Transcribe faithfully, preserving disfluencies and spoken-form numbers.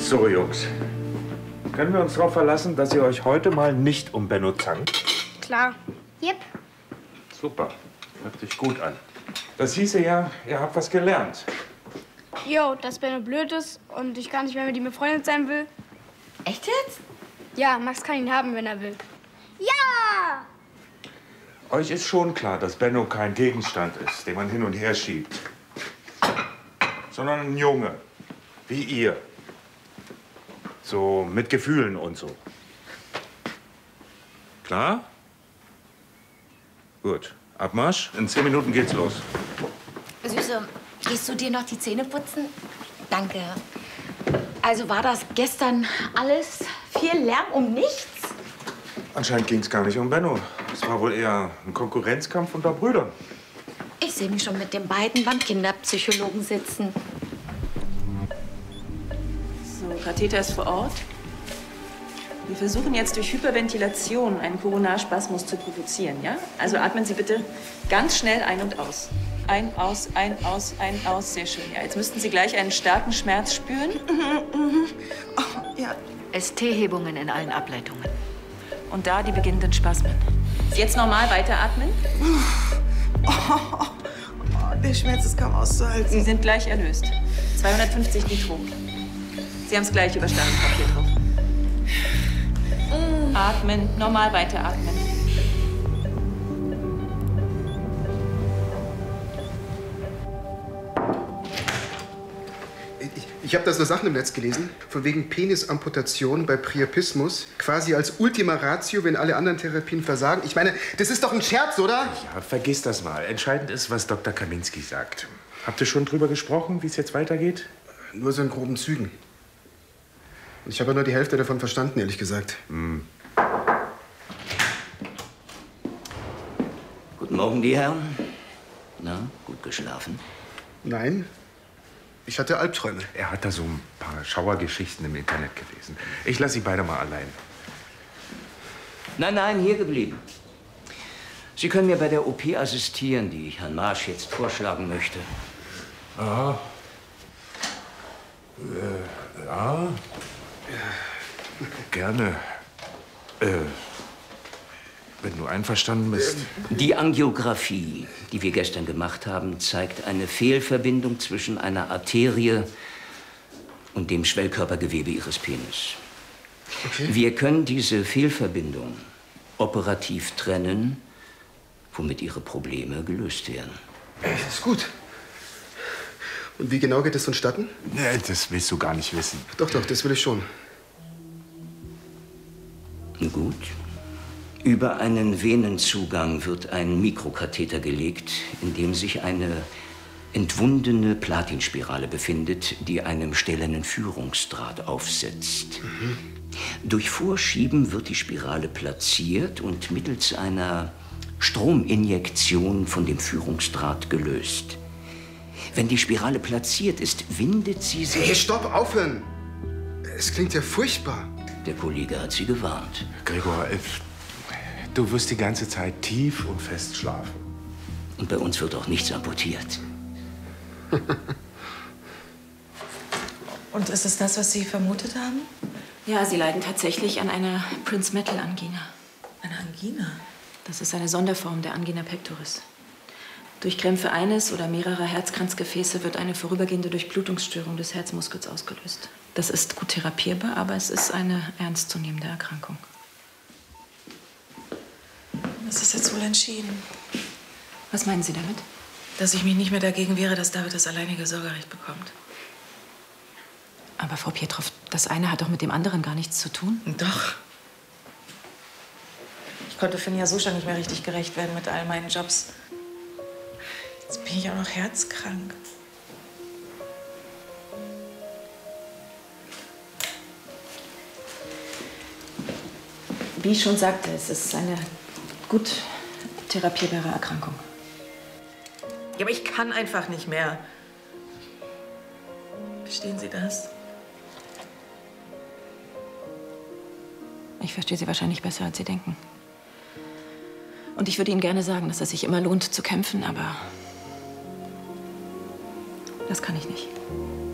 So, Jungs. Können wir uns darauf verlassen, dass ihr euch heute mal nicht um Benno zankt? Klar. Yep. Super. Hört sich gut an. Das hieße ja, ihr habt was gelernt. Jo, dass Benno blöd ist und ich gar nicht mehr mit ihm befreundet sein will. Echt jetzt? Ja, Max kann ihn haben, wenn er will. Ja! Euch ist schon klar, dass Benno kein Gegenstand ist, den man hin und her schiebt. Sondern ein Junge. Wie ihr. So mit Gefühlen und so. Klar? Gut. Abmarsch. In zehn Minuten geht's los. Süße, gehst du dir noch die Zähne putzen? Danke. Also war das gestern alles viel Lärm um nichts? Anscheinend ging's gar nicht um Benno. Es war wohl eher ein Konkurrenzkampf unter Brüdern. Ich sehe mich schon mit den beiden beim Kinderpsychologen sitzen. So, Katheter ist vor Ort. Wir versuchen jetzt durch Hyperventilation einen Koronarspasmus zu provozieren, ja? Also atmen Sie bitte ganz schnell ein und aus. Ein, aus, ein, aus, ein, aus. Sehr schön. Ja, jetzt müssten Sie gleich einen starken Schmerz spüren. Mhm, mhm. Oh, ja. S T-Hebungen in allen Ableitungen. Und da die beginnenden Spasmen. Jetzt normal weiteratmen. Oh, oh, oh, der Schmerz ist kaum auszuhalten. Sie sind gleich erlöst. zweihundertfünfzig Nitro. Sie haben es gleich überstanden, Frau Pietrow. Atmen, normal weiteratmen. Ich, ich habe da so Sachen im Netz gelesen, von wegen Penisamputation bei Priapismus, quasi als Ultima Ratio, wenn alle anderen Therapien versagen. Ich meine, das ist doch ein Scherz, oder? Ja, vergiss das mal. Entscheidend ist, was Doktor Kaminski sagt. Habt ihr schon drüber gesprochen, wie es jetzt weitergeht? Nur so in groben Zügen. Und ich habe ja nur die Hälfte davon verstanden, ehrlich gesagt. Hm. Guten Morgen, die Herren. Na, gut geschlafen? Nein, ich hatte Albträume. Er hat da so ein paar Schauergeschichten im Internet gelesen. Ich lasse Sie beide mal allein. Nein, nein, hier geblieben. Sie können mir bei der O P assistieren, die ich Herrn Marsch jetzt vorschlagen möchte. Aha. Äh, ja. Gerne. Äh, wenn du einverstanden bist. Die Angiografie, die wir gestern gemacht haben, zeigt eine Fehlverbindung zwischen einer Arterie und dem Schwellkörpergewebe Ihres Penis. Okay. Wir können diese Fehlverbindung operativ trennen, womit Ihre Probleme gelöst werden. Das ist gut. Und wie genau geht es vonstatten? Nee, das willst du gar nicht wissen. Doch, doch, das will ich schon. Gut. Über einen Venenzugang wird ein Mikrokatheter gelegt, in dem sich eine entwundene Platinspirale befindet, die einem stählernen Führungsdraht aufsetzt. Mhm. Durch Vorschieben wird die Spirale platziert und mittels einer Strominjektion von dem Führungsdraht gelöst. Wenn die Spirale platziert ist, windet sie sich... Hey, stopp, aufhören! Es klingt ja furchtbar. Der Kollege hat Sie gewarnt. Gregor, du wirst die ganze Zeit tief und fest schlafen. Und bei uns wird auch nichts amputiert. Und ist es das, was Sie vermutet haben? Ja, Sie leiden tatsächlich an einer Prince-Metal-Angina. Eine Angina? Das ist eine Sonderform der Angina pectoris. Durch Krämpfe eines oder mehrerer Herzkranzgefäße wird eine vorübergehende Durchblutungsstörung des Herzmuskels ausgelöst. Das ist gut therapierbar, aber es ist eine ernstzunehmende Erkrankung. Was ist jetzt wohl entschieden? Was meinen Sie damit? Dass ich mich nicht mehr dagegen wehre, dass David das alleinige Sorgerecht bekommt. Aber Frau Pietrow, das eine hat doch mit dem anderen gar nichts zu tun. Doch. Ich konnte Finn ja so schon nicht mehr richtig gerecht werden mit all meinen Jobs. Jetzt bin ich auch noch herzkrank. Wie ich schon sagte, es ist eine gut therapierbare Erkrankung. Ja, aber ich kann einfach nicht mehr. Verstehen Sie das? Ich verstehe Sie wahrscheinlich besser, als Sie denken. Und ich würde Ihnen gerne sagen, dass es sich immer lohnt, zu kämpfen, aber das kann ich nicht.